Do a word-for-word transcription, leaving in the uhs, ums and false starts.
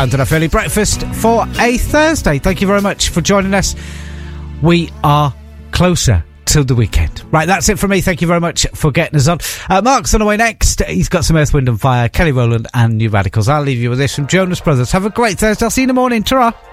And an early breakfast for a Thursday. Thank you very much for joining us. We are closer to the weekend. Right, that's it from me. Thank you very much for getting us on. Uh, Mark's on the way next. He's got some Earth, Wind and Fire, Kelly Rowland and New Radicals. I'll leave you with this from Jonas Brothers. Have a great Thursday. I'll see you in the morning. Ta-ra.